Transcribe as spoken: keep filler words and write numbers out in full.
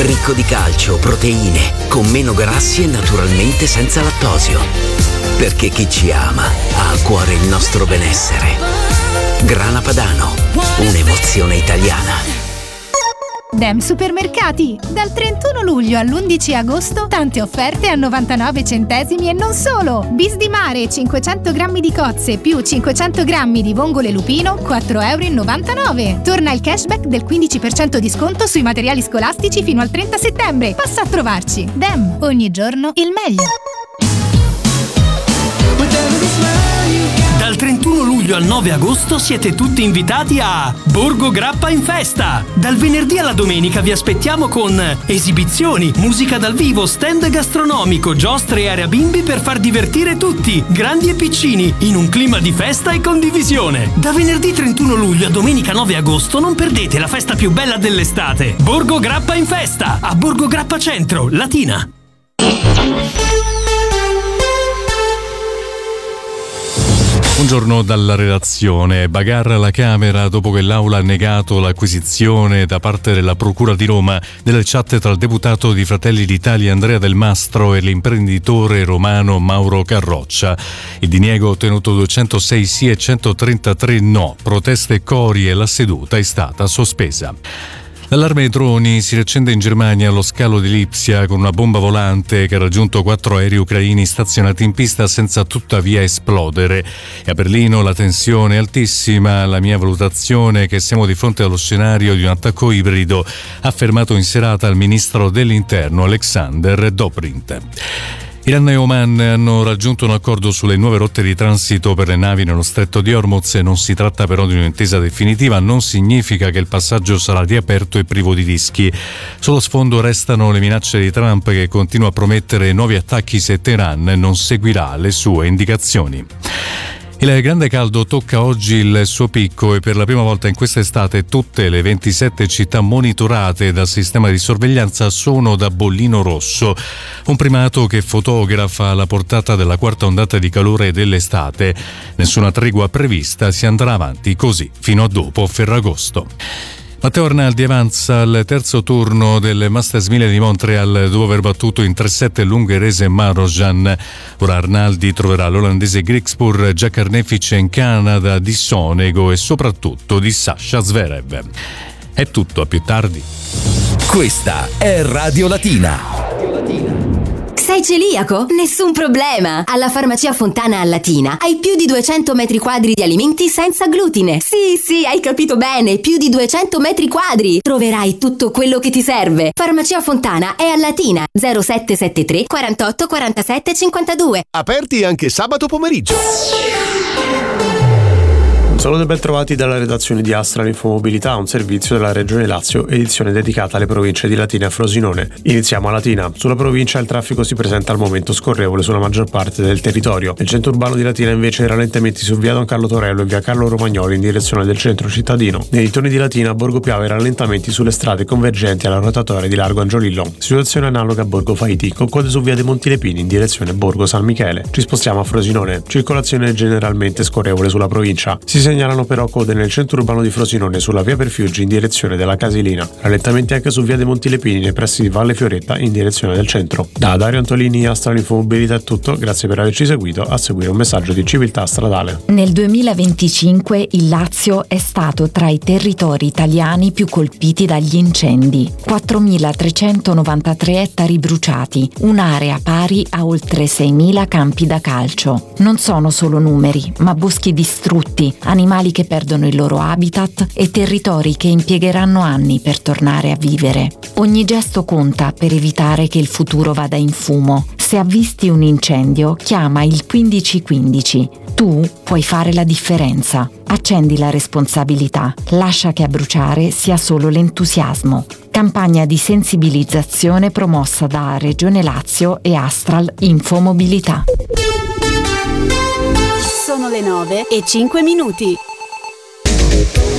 ricco di calcio, proteine, con meno grassi e naturalmente senza lattosio. Perché chi ci ama ha a cuore il nostro benessere. Grana Padano, un'emozione italiana. Dem Supermercati. Dal trentuno luglio all'undici agosto tante offerte a novantanove centesimi e non solo. Bis di mare cinquecento grammi di cozze più cinquecento grammi di vongole lupino quattro e novantanove euro. Torna il cashback del quindici per cento di sconto sui materiali scolastici fino al trenta settembre. Passa a trovarci. Dem, ogni giorno il meglio. Dal trentuno luglio al nove agosto siete tutti invitati a Borgo Grappa in Festa. Dal venerdì alla domenica vi aspettiamo con esibizioni, musica dal vivo, stand gastronomico, giostre e area bimbi per far divertire tutti, grandi e piccini, in un clima di festa e condivisione. Da venerdì trentuno luglio a domenica nove agosto non perdete la festa più bella dell'estate. Borgo Grappa in Festa, a Borgo Grappa Centro, Latina. Buongiorno dalla redazione. Bagarra alla Camera dopo che l'Aula ha negato l'acquisizione da parte della Procura di Roma delle chat tra il deputato di Fratelli d'Italia Andrea Del Mastro e l'imprenditore romano Mauro Carroccia. Il diniego ha ottenuto duecentosei sì e centotrentatré no. Proteste e cori e la seduta è stata sospesa. L'allarme droni si riaccende in Germania allo scalo di Lipsia con una bomba volante che ha raggiunto quattro aerei ucraini stazionati in pista senza tuttavia esplodere. E a Berlino la tensione è altissima. La mia valutazione è che siamo di fronte allo scenario di un attacco ibrido, ha affermato in serata il ministro dell'Interno Alexander Dobrindt. Iran e Oman hanno raggiunto un accordo sulle nuove rotte di transito per le navi nello stretto di Hormuz. Non si tratta però di un'intesa definitiva, non significa che il passaggio sarà riaperto e privo di rischi. Sullo sfondo restano le minacce di Trump, che continua a promettere nuovi attacchi se Teheran non seguirà le sue indicazioni. Il grande caldo tocca oggi il suo picco e per la prima volta in quest'estate tutte le ventisette città monitorate dal sistema di sorveglianza sono da bollino rosso, un primato che fotografa la portata della quarta ondata di calore dell'estate. Nessuna tregua prevista, si andrà avanti così fino a dopo Ferragosto. Matteo Arnaldi avanza al terzo turno del Masters mille di Montreal dopo aver battuto in tre sette l'ungherese Marojan. Ora Arnaldi troverà l'olandese Griekspoor, già carnefice in Canada di Sonego e soprattutto di Sasha Zverev. È tutto, a più tardi. Questa è Radio Latina. Sei celiaco? Nessun problema! Alla Farmacia Fontana a Latina hai più di duecento metri quadri di alimenti senza glutine. Sì, sì, hai capito bene, più di duecento metri quadri. Troverai tutto quello che ti serve. Farmacia Fontana è a Latina, zero sette sette tre quarantotto quarantasette cinquantadue. Aperti anche sabato pomeriggio. Salute e ben trovati dalla redazione di Astral Infomobilità, un servizio della Regione Lazio, edizione dedicata alle province di Latina e Frosinone. Iniziamo a Latina. Sulla provincia il traffico si presenta al momento scorrevole sulla maggior parte del territorio. Nel centro urbano di Latina invece rallentamenti su via Don Carlo Torello e via Carlo Romagnoli in direzione del centro cittadino. Nei dintorni di Latina a Borgo Piave rallentamenti sulle strade convergenti alla rotatoria di Largo Angiolillo. Situazione analoga a Borgo Faiti, con code su via dei Monti Lepini in direzione Borgo San Michele. Ci spostiamo a Frosinone. Circolazione generalmente scorrevole sulla provincia. Si segnalano però code nel centro urbano di Frosinone sulla via Perfiuggi in direzione della Casilina. Rallentamenti anche su via dei Monti Lepini nei pressi di Valle Fioretta in direzione del centro. Da Dario Antolini, Astral Infomobilità è tutto, grazie per averci seguito. A seguire un messaggio di civiltà stradale. Nel duemilaventicinque il Lazio è stato tra i territori italiani più colpiti dagli incendi. quattromilatrecentonovantatré ettari bruciati, un'area pari a oltre seimila campi da calcio. Non sono solo numeri, ma boschi distrutti, animali che perdono il loro habitat e territori che impiegheranno anni per tornare a vivere. Ogni gesto conta per evitare che il futuro vada in fumo. Se avvisti un incendio, chiama il quindici quindici. Tu puoi fare la differenza. Accendi la responsabilità. Lascia che a bruciare sia solo l'entusiasmo. Campagna di sensibilizzazione promossa da Regione Lazio e Astral Infomobilità. Sono le nove e cinque minuti.